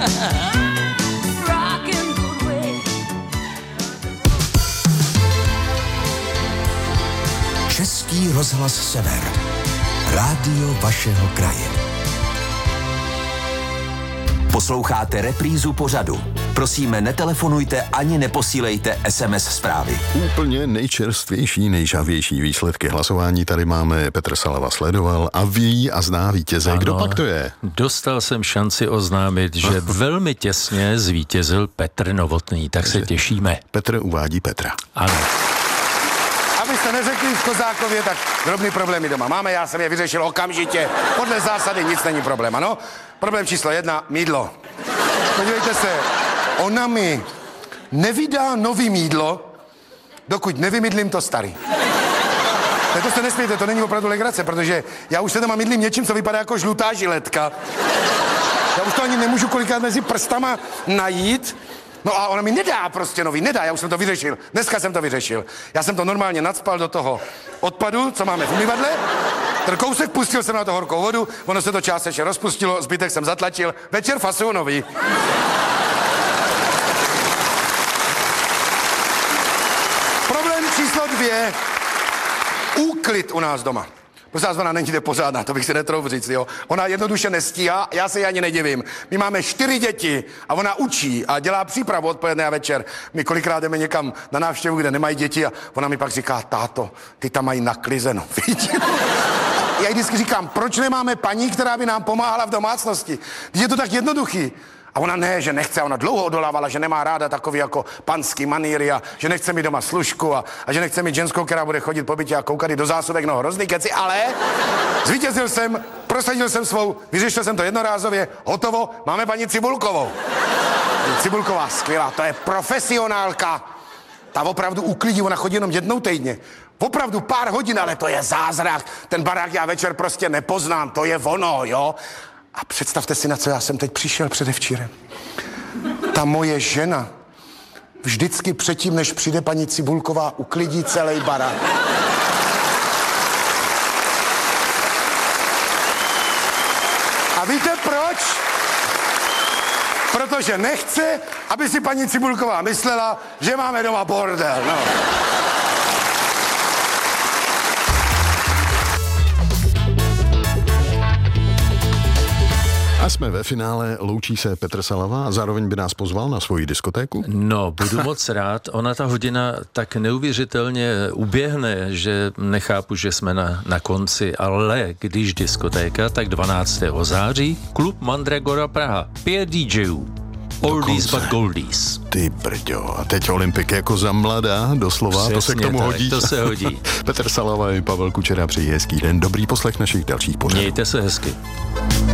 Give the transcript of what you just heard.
rockin' good way. Český rozhlas Sever. Rádio vašeho kraje. Posloucháte reprízu pořadu. Prosíme, netelefonujte ani neposílejte SMS zprávy. Úplně nejčerstvější, nejžavější výsledky hlasování tady máme. Petr Salava sledoval a ví a zná vítěze. Kdo pak to je? Dostal jsem šanci oznámit, že velmi těsně zvítězil Petr Novotný, tak se těšíme. Petr uvádí Petra. Ano. Abyste neřekli v Kozákově, tak drobný problémy doma máme, já jsem je vyřešil okamžitě. Podle zásady nic není problém, ano? Problém číslo 1, mýdlo. Podívejte se, ona mi nevydá nový mýdlo, dokud nevymydlím to starý. To se nesmějte, to není opravdu legrace, protože já už se doma mydlím něčím, co vypadá jako žlutá žiletka. Já už to ani nemůžu kolikrát mezi prstama najít. No a ona mi nedá prostě nový, nedá, já už jsem to vyřešil. Dneska jsem to vyřešil. Já jsem to normálně nacpal do toho odpadu, co máme v umyvadle. Ten kousek pustil jsem na to horkou vodu, ono se to částečně rozpustilo, zbytek jsem zatlačil. Večer fasuju nový. Problém číslo 2. Úklid u nás doma. Prostě ona není pořádná, to bych si netrouf říct, jo. Ona jednoduše nestíhá, já se jí ani nedivím. My máme 4 děti a ona učí a dělá přípravu odpoledne a večer. My kolikrát jdeme někam na návštěvu, kde nemají děti a ona mi pak říká, táto, ty tam mají naklizeno. Já jí vždycky říkám, proč nemáme paní, která by nám pomáhala v domácnosti? Je to tak jednoduchý. A ona ne, že nechce, ona dlouho odolávala, že nemá ráda takový jako panský manýry a že nechce mít doma služku a že nechce mít ženskou, která bude chodit po bytě a koukat do zásobek, no hrozný keci, ale zvítězil jsem, prosadil jsem svou, vyřešil jsem to jednorázově, hotovo, máme paní Cibulkovou. Cibulková, skvělá, to je profesionálka. Ta opravdu uklidí, ona chodí jenom jednou týdně. Opravdu pár hodin, ale to je zázrak. Ten barák já večer prostě nepoznám, to je ono, jo. A představte si, na co já jsem teď přišel předevčírem. Ta moje žena vždycky předtím, než přijde paní Cibulková, uklidí celý barák. A víte proč? Protože nechce, aby si paní Cibulková myslela, že máme doma bordel, no. A jsme ve finále, loučí se Petr Salava a zároveň by nás pozval na svoji diskotéku? No, budu moc rád. Ona ta hodina tak neuvěřitelně uběhne, že nechápu, že jsme na konci, ale když diskotéka, tak 12. září klub Mandragora Praha. 5 DJů. Oldies but goldies. Ty brďo, a teď Olympik jako za mladá, doslova, Přesně, to se k tomu tak, hodí. To se hodí. Petr Salava i Pavel Kučera, přeji hezký den, dobrý poslech našich dalších pořadů. Mějte se hezky.